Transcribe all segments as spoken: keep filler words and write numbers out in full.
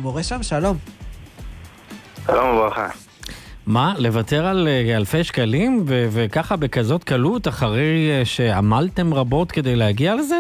מורה שם, שלום. שלום וברכה. מה, לוותר על אלפי שקלים ו- וככה בכזאת קלות אחרי שעמלתם רבות כדי להגיע לזה?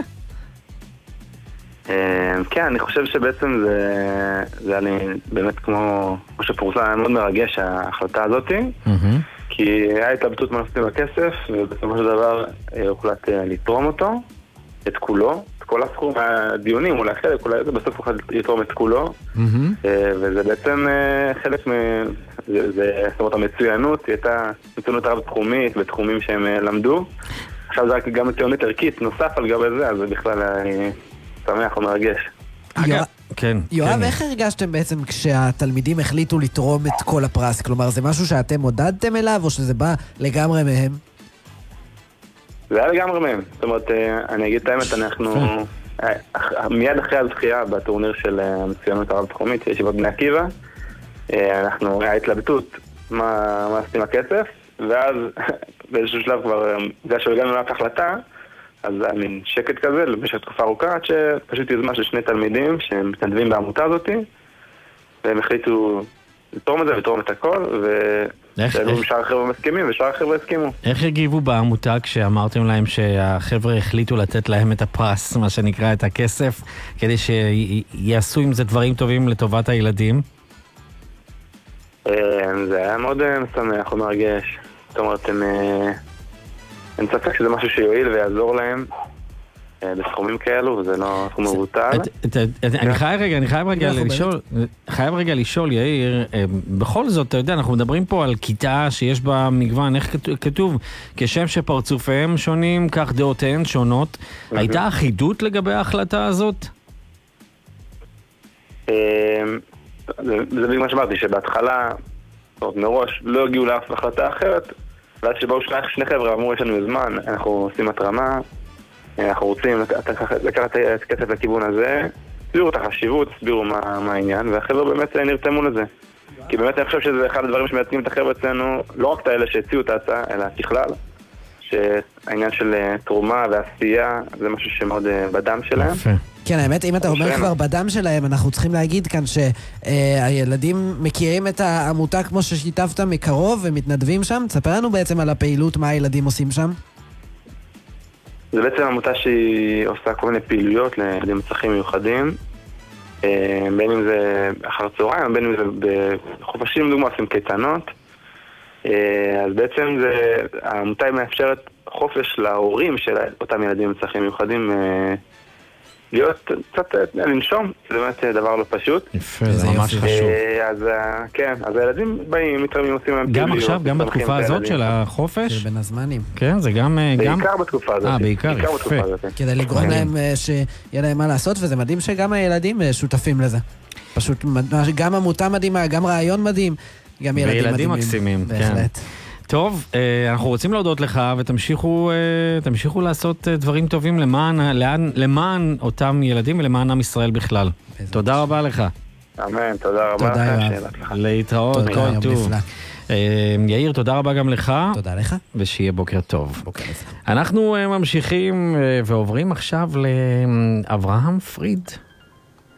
כן, אני חושב שבעצם זה, זה אני באמת כמו, כמו שפורסם, מאוד מרגש ההחלטה הזאת, כי היה התלבטות מה עושים בכסף, ובסופו של דבר הוחלט לתרום אותו, את כולו, את כל הסכום, הדיונים, אולי חלק, אולי בסוף הוחלט לתרום את כולו, וזה בעצם חלק מ... זה, זה, זאת אומרת, המצוינות, היא הייתה מצוינות רב תחומית, בתחומים שהם למדו. עכשיו זה רק גם מצוינות ערכית, נוסף על גבי זה, אז זה בכלל אני שמח ומרגש. יואב, איך הרגשתם בעצם כשהתלמידים החליטו לתרום את כל הפרס? כלומר, זה משהו שאתם עודדתם אליו, או שזה בא לגמרי מהם? זה היה לגמרי מהם. זאת אומרת, אני אגיד את האמת, אנחנו מיד אחרי הזכייה בטורניר של המצוינות הרב תחומית, ישיבות בני עקיבא, אנחנו, היה התלבטות מה, מה עשיתם הכסף, ואז באיזשהו שלב כבר, זה שהגענו לאף החלטה, אז היה מין שקט כזה, במשך תקופה ארוכה, עד שפשוט יוזמה של שני תלמידים שמתנדבים בעמותה הזאת, והם החליטו לתרום את זה, לתרום את הכל, ושאלו שאר החבר'ה מסכימים, ושאר החבר'ה הסכימו. איך הגיבו בעמותה כשאמרתם להם שהחבר'ה החליטו לתת להם את הפרס, מה שנקרא את הכסף, כדי שיעשו עם זה דברים טובים לטובת הילדים? זה היה מאוד משמח ומרגש. זאת אומרת, אין ספק שזה משהו שיועיל ויעזור להם בסכומים כאלו, וזה לא סכום מבוטל. אני חייב רגע, אני חייב רגע לשאול, חייב רגע לשאול, יאיר, בכל זאת, אתה יודע, אנחנו מדברים פה על כיתה שיש בה מגוון, איך כתוב, כשם שפרצופיהם שונים, כך דעותיהן שונות. הייתה אחידות לגבי ההחלטה הזאת? זה בדיוק מה שאמרתי, שבהתחלה, מראש, לא הגיעו לאף החלטה אחרת, ואז שבאו שני חבר'ה, אמרו, יש לנו זמן, אנחנו עושים התרמה, אנחנו רוצים לקחת את הכסף לכיוון הזה, הסבירו את החשיבות, הסבירו מה העניין, והחבר'ה באמת נרתמו לזה. כי באמת אני חושב שזה אחד הדברים שמייצגים את החבר'ה אצלנו, לא רק את האלה שהציעו את ההצעה, אלא ככלל, שהעניין של תרומה ועשייה, זה משהו שמאוד בדם שלהם. כן, האמת, אם אתה אומר כבר בדם שלהם, אנחנו צריכים להגיד כאן שהילדים מכירים את העמותה כמו ששיתפת מקרוב ומתנדבים שם. תספר לנו בעצם על הפעילות, מה הילדים עושים שם. זה בעצם עמותה שהיא עושה כל מיני פעילויות לילדים עם צרכים מיוחדים, בין אם זה אחר צהריים, בין אם זה בחופשים, דוגמה, עושים קייטנות. אז בעצם זה, העמותה מאפשרת חופש להורים של אותם ילדים עם צרכים מיוחדים להיות קצת לנשום, זה באמת דבר לא פשוט. יפה, זה ממש חשוב. אז כן, אז הילדים באים, מתרמים, עושים להם גם עכשיו, גם בתקופה הזאת של החופש? בין הזמנים. כן, זה גם... בעיקר בתקופה הזאת. אה, בעיקר, יפה. כדי לגרום להם שיהיה להם מה לעשות, וזה מדהים שגם הילדים שותפים לזה. פשוט גם עמותה מדהימה, גם רעיון מדהים, גם ילדים מדהימים. וילדים מקסימים, כן. טוב, אנחנו רוצים להודות לך ותמשיכו תמשיכו לעשות דברים טובים למען, למען אותם ילדים ולמען עם ישראל בכלל. תודה רבה לך. אמן, תודה רבה. תודה יואב. להתראות, כל טוב. יאיר, תודה רבה גם לך. תודה לך. ושיהיה בוקר טוב. בוקר נפלא. אנחנו ממשיכים ועוברים עכשיו לאברהם פריד.